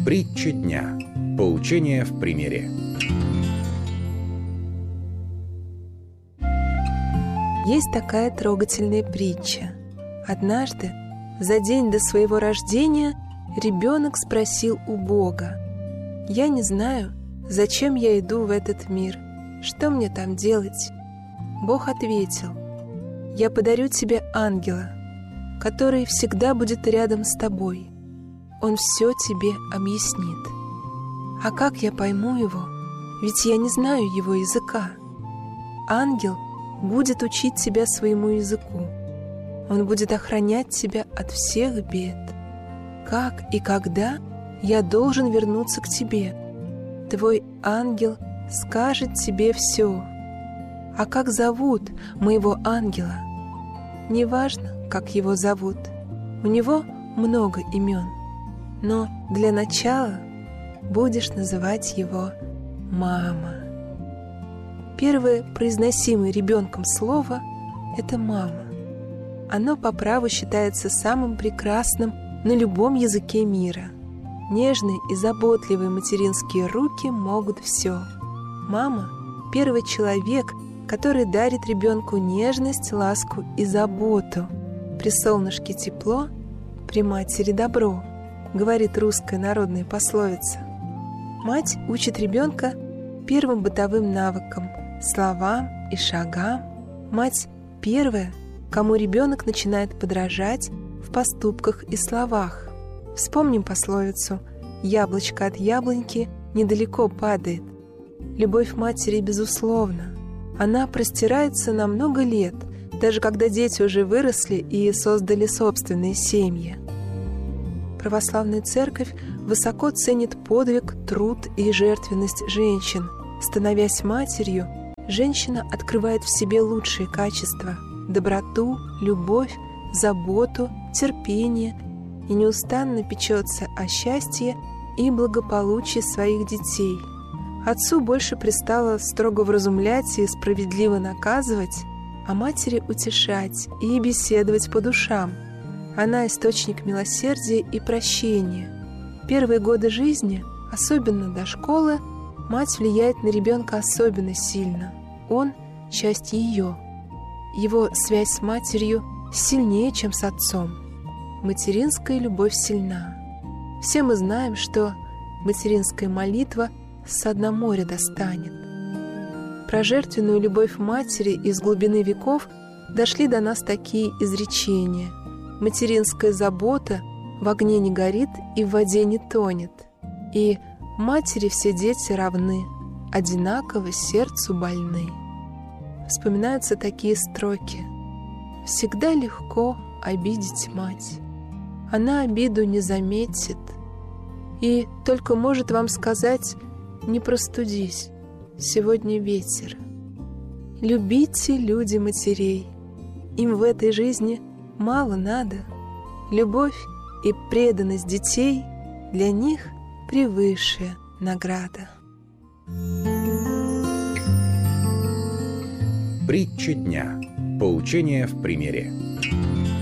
Притча дня. Поучение в примере. Есть такая трогательная притча. Однажды, за день до своего рождения, ребенок спросил у Бога: «Я не знаю, зачем я иду в этот мир, что мне там делать?» Бог ответил: «Я подарю тебе ангела, который всегда будет рядом с тобой. Он все тебе объяснит». «А как я пойму его? Ведь я не знаю его языка». «Ангел будет учить тебя своему языку. Он будет охранять тебя от всех бед. Как и когда я должен вернуться к тебе? Твой ангел скажет тебе все. А как зовут моего ангела? Неважно, как его зовут. У него много имен. Но для начала будешь называть его мама». Первое произносимое ребенком слово – это «мама». Оно по праву считается самым прекрасным на любом языке мира. Нежные и заботливые материнские руки могут все. Мама – первый человек, который дарит ребенку нежность, ласку и заботу. «При солнышке тепло, при матери добро», говорит русская народная пословица. Мать учит ребенка первым бытовым навыкам, словам и шагам. Мать первая, кому ребенок начинает подражать в поступках и словах. Вспомним пословицу «Яблочко от яблоньки недалеко падает». Любовь матери безусловна. Она простирается на много лет, даже когда дети уже выросли и создали собственные семьи. Православная церковь высоко ценит подвиг, труд и жертвенность женщин. Становясь матерью, женщина открывает в себе лучшие качества – доброту, любовь, заботу, терпение и неустанно печется о счастье и благополучии своих детей. Отцу больше пристало строго вразумлять и справедливо наказывать, а матери утешать и беседовать по душам. Она – источник милосердия и прощения. Первые годы жизни, особенно до школы, мать влияет на ребенка особенно сильно. Он – часть ее. Его связь с матерью сильнее, чем с отцом. Материнская любовь сильна. Все мы знаем, что материнская молитва со дна моря достанет. Про жертвенную любовь матери из глубины веков дошли до нас такие изречения: «Материнская забота в огне не горит и в воде не тонет». И «Матери все дети равны, одинаково сердцу больны». Вспоминаются такие строки: «Всегда легко обидеть мать. Она обиду не заметит и только может вам сказать: не простудись, сегодня ветер». Любите, люди, матерей. Им в этой жизни мало надо. Любовь и преданность детей для них превыше награда. Притча дня. Поучение в примере.